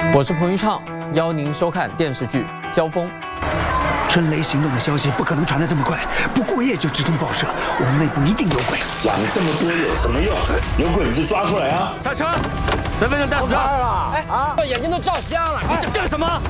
我是彭昱畅，邀您收看电视剧《交锋》。 春雷行动的消息不可能传得这么快，不过夜就直通报社，我们内部一定有鬼。 讲这么多有什么用？有鬼你就抓出来啊！ 下车，身份证带执照。 哎啊，眼睛都照瞎了， 你想干什么？